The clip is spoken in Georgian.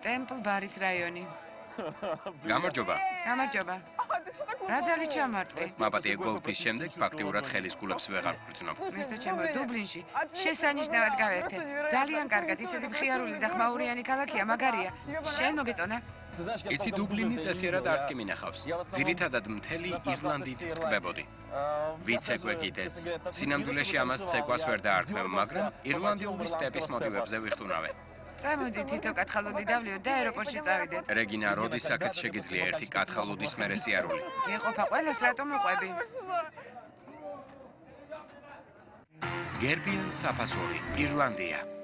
Temple Baris რაიონი. გამარჯობა. გამარჯობა. რა ძალით ჩამარტყი? მაპატია გოლფის შემდეგ ფაქტიურად ხელის გულებს ვეღარ ვგრძნობ. მერტო ჩემო, დუბლინში შესანიშნავად გავერთე. ძალიან კარგად, ისეთი მხიარული და ხმაურიანი ქალაქია, მაგარია. შენ მოგეწონა? იცი დუბლინი წესიერად არც კი მინახავს. ძირითადად მთელი ირლანდით ვტკბებოდი. ვიცე გვეკითხეთ. სინამდვილეში ამას ცეკვას ვერ დაართმევ, მაგრამ ირლანდიური სტეპის მოტივებზე ვიხტუნავე. წამოდი თითო კათხალუდი დავლიოთ და აეროპორტში წავიდეთ. რეგინა, როდის აქეთ შეგიძლია ერთი კათხალუდის მერე სიარული? გეყოფა ყველას რატომ უყვები? გერბიან საფასური, ირლანდია.